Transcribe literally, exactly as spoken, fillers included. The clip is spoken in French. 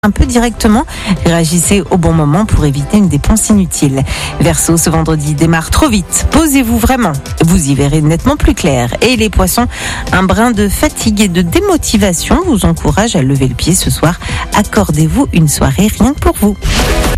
un peu directement. Réagissez au bon moment pour éviter une dépense inutile. Verseau, ce vendredi démarre trop vite. Posez-vous vraiment. Vous y verrez nettement plus clair. Et les poissons, un brin de fatigue et de démotivation vous encourage à lever le pied ce soir. Accordez-vous une soirée rien que pour vous.